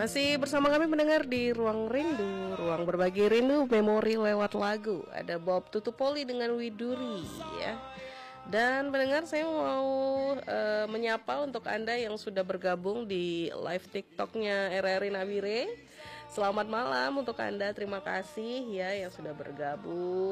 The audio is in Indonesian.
Masih bersama kami mendengar di Ruang Rindu, ruang berbagi rindu, memori lewat lagu. Ada Bob Tutupoli dengan Widuri ya. Dan pendengar, saya mau menyapa untuk Anda yang sudah bergabung di live TikToknya RRI Nabire. Selamat malam untuk Anda, terima kasih ya yang sudah bergabung.